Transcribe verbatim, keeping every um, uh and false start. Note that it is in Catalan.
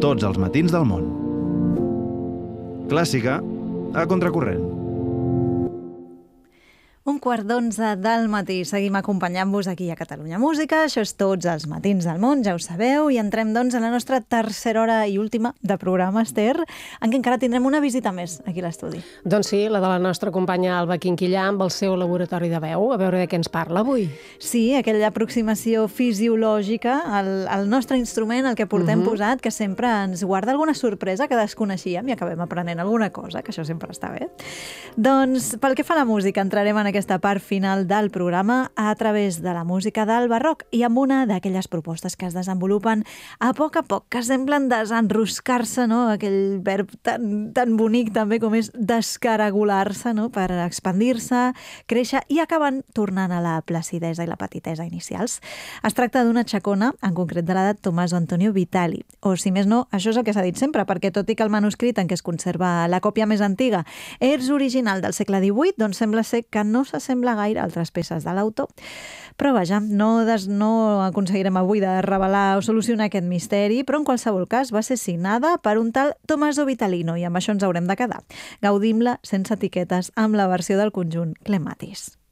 tots els matins del món. Clàssica a contracorrent. Un quart d'onze del matí. Seguim acompanyant-vos aquí a Catalunya Música. Això és Tots els matins del món, ja ho sabeu. I entrem, doncs, a la nostra tercera hora i última de programa, Esther, en què encara tindrem una visita més aquí a l'estudi. Doncs sí, la de la nostra companya Alba Quinquillà amb el seu laboratori de veu. A veure de què ens parla avui. Sí, aquella aproximació fisiològica al, al nostre instrument, el que portem uh-huh. posat, que sempre ens guarda alguna sorpresa que desconeixíem i acabem aprenent alguna cosa, que això sempre està bé. Doncs, pel que fa a la música, entrarem en aquesta part final del programa a través de la música del barroc i amb una d'aquelles propostes que es desenvolupen a poc a poc, que semblen desenroscar-se, no? Aquell verb tan, tan bonic també com és descaragolar-se, no? Per expandir-se, créixer i acaben tornant a la placidesa i la petitesa inicials. Es tracta d'una xacona, en concret de l'edat Tommaso Antonio Vitali, o si més no, això és el que s'ha dit sempre, perquè tot i que el manuscrit en què es conserva la còpia més antiga és original del segle divuit, doncs sembla ser que no s'assembla gaire a altres peces de l'autor. Però vaja, no, des, no aconseguirem avui de revelar o solucionar aquest misteri, però en qualsevol cas va ser signada per un tal Tommaso Vitalino i amb això ens haurem de quedar. Gaudim-la sense etiquetes amb la versió del conjunt Clematis.